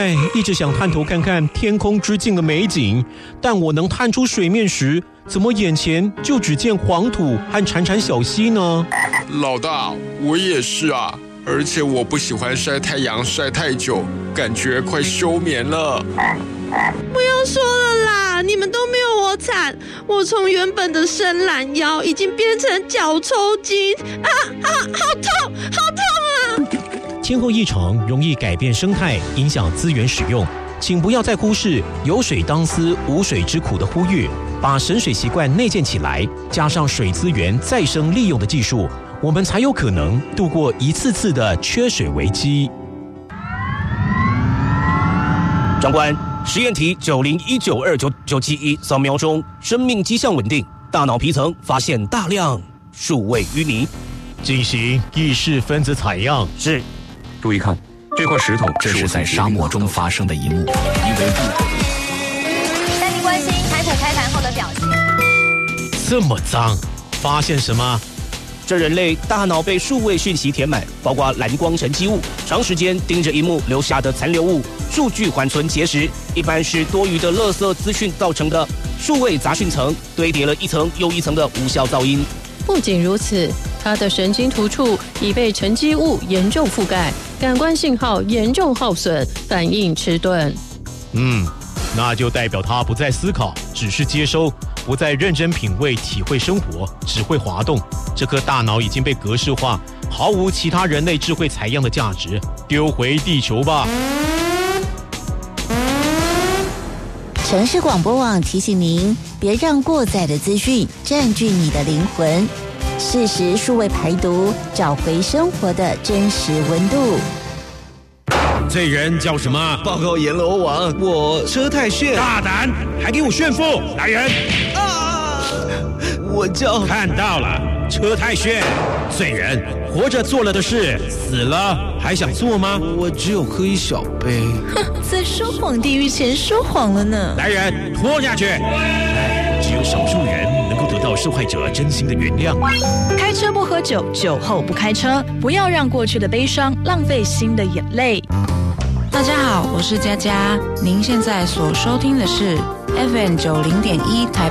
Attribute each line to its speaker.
Speaker 1: 在一直想探头看看天空之境的美景，但我能探出水面时，怎么眼前就只见黄土和潺潺小溪呢？
Speaker 2: 老大，我也是啊，而且我不喜欢晒太阳晒太久，感觉快休眠了。
Speaker 3: 不要说了啦，你们都没有我惨，我从原本的伸懒腰已经变成脚抽筋，好痛啊！
Speaker 1: 天候异常容易改变生态，影响资源使用，请不要再忽视有水当思无水之苦的呼吁，把省水习惯内建起来，加上水资源再生利用的技术，我们才有可能度过一次次的缺水危机。
Speaker 4: 长官，实验题90192991扫描中，生命迹象稳定，大脑皮层发现大量数位淤泥，
Speaker 1: 进行意识分子采样。
Speaker 4: 是。
Speaker 5: 注意看，这块石头，这是在沙漠中发生的一幕，因为
Speaker 6: 带您关心台股开盘后的表现。
Speaker 1: 这么脏，发现什么？
Speaker 4: 这人类大脑被数位讯息填满，包括蓝光沉积物、长时间盯着萤幕留下的残留物、数据缓存结石，一般是多余的垃圾资讯造成的。数位杂讯层堆叠了一层又一层的无效噪音。
Speaker 7: 不仅如此，它的神经突触已被沉积物严重覆盖，感官信号严重耗损，反应迟钝。
Speaker 1: 那就代表他不再思考，只是接收，不再认真品味、体会生活，只会滑动。这颗大脑已经被格式化，毫无其他人类智慧采样的价值，丢回地球吧。
Speaker 8: 城市广播网提醒您，别让过载的资讯占据你的灵魂，适时数位排毒，找回生活的真实温度。
Speaker 1: 这人叫什么？
Speaker 9: 报告阎罗王，我车太炫。
Speaker 1: 大胆，还给我炫富！来人！
Speaker 9: 我叫……
Speaker 1: 看到了，车太炫。罪人，活着做了的事，死了还想做吗？
Speaker 9: 我只有喝一小杯。
Speaker 10: 哼，在说谎地狱前说谎了呢。
Speaker 1: 来人，拖下去！只有少数人能够得到受害者真心的原谅。
Speaker 10: 开车不喝酒，酒后不开车，不要让过去的悲伤浪费新的眼泪。
Speaker 11: 大家好，我是佳佳，您现在所收听的是 FM90.1台